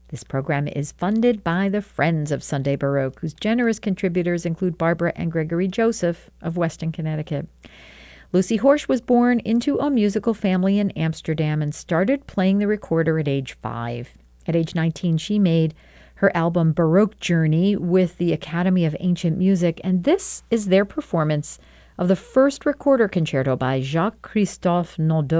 This program is funded by the Friends of Sunday Baroque, whose generous contributors include Barbara and Gregory Joseph of Weston, Connecticut. Lucy Horsch was born into a musical family in Amsterdam and started playing the recorder at age 5. At age 19, she made her album Baroque Journey with the Academy of Ancient Music, and this is their performance of the first recorder concerto by Jacques-Christophe Naudot.